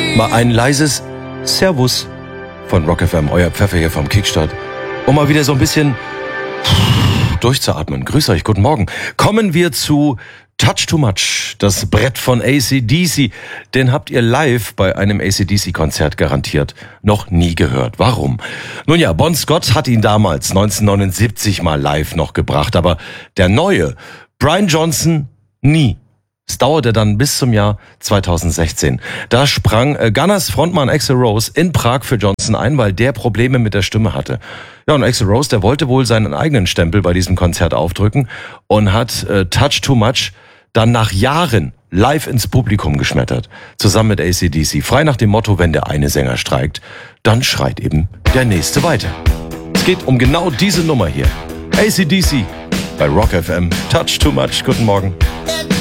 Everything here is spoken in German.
Mal ein leises Servus von Rock FM, euer Pfeffer hier vom Kickstart. Um mal wieder so ein bisschen durchzuatmen. Grüß euch, guten Morgen. Kommen wir zu Touch Too Much, das Brett von AC/DC. Den habt ihr live bei einem AC/DC-Konzert garantiert noch nie gehört. Warum? Nun ja, Bon Scott hat ihn damals 1979 mal live noch gebracht, aber der neue Brian Johnson nie. Es dauerte dann bis zum Jahr 2016. Da sprang Gunners Frontmann Axl Rose in Prag für Johnson ein, weil der Probleme mit der Stimme hatte. Ja, und Axl Rose, der wollte wohl seinen eigenen Stempel bei diesem Konzert aufdrücken und hat Touch Too Much dann nach Jahren live ins Publikum geschmettert. Zusammen mit AC/DC. Frei nach dem Motto, wenn der eine Sänger streikt, dann schreit eben der nächste weiter. Es geht um genau diese Nummer hier. AC/DC bei Rock FM. Touch Too Much. Guten Morgen.